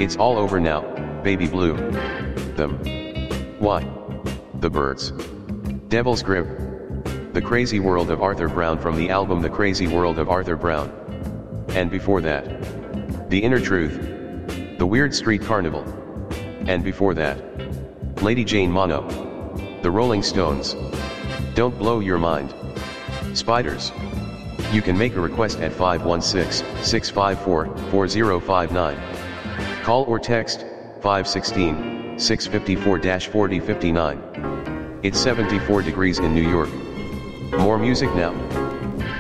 It's all over now, baby blue. Them. What? The Birds. Devil's Grip. The Crazy World of Arthur Brown from the album The Crazy World of Arthur Brown. And before that, The Inner Truth. The Weird Street Carnival. And before that, Lady Jane Mono. The Rolling Stones. Don't Blow Your Mind. Spiders. You can make a request at 516-654-4059. Call or text 516-654-4059. It's 74 degrees in New York. More music now.